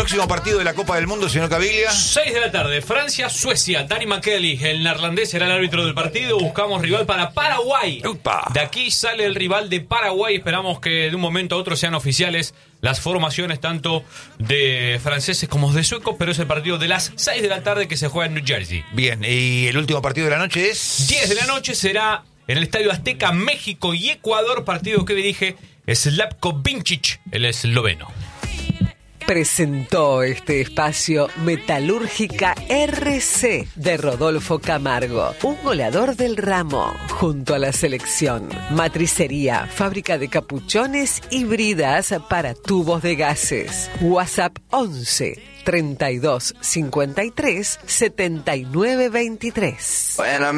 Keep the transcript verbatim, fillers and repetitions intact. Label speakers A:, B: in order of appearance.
A: próximo partido de la Copa del Mundo, señor Caviglia?
B: seis de la tarde, Francia-Suecia. Danny McKelly, el neerlandés, será el árbitro del partido. Buscamos rival para Paraguay.
A: Upa.
B: De aquí sale el rival de Paraguay. Esperamos que de un momento a otro sean oficiales las formaciones tanto de franceses como de suecos, pero es el partido de las seis de la tarde que se juega en New Jersey.
A: Bien, y el último partido de la noche es...
B: diez de la noche será en el Estadio Azteca, México y Ecuador, partido que dirige Slavko Vincic, el esloveno.
C: Presentó este espacio Metalúrgica R C de Rodolfo Camargo, un goleador del ramo, junto a la selección. Matricería, fábrica de capuchones y bridas para tubos de gases. WhatsApp once, treinta y dos, cincuenta y tres, setenta y nueve, veintitrés.
D: Bueno,